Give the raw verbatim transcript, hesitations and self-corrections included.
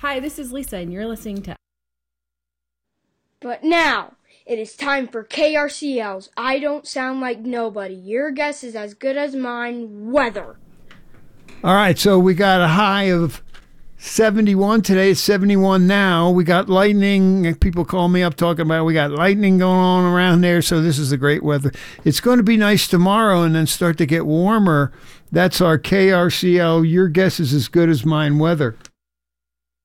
Hi, this is Lisa, and you're listening to... But now, it is time for K R C L's I Don't Sound Like Nobody. Your guess is as good as mine. Weather. All right, so we got a high of seventy-one. Today it's seventy-one now. We got lightning. People call me up talking about we got lightning going on around there, so this is the great weather. It's going to be nice tomorrow and then start to get warmer. That's our K R C L. Your guess is as good as mine weather.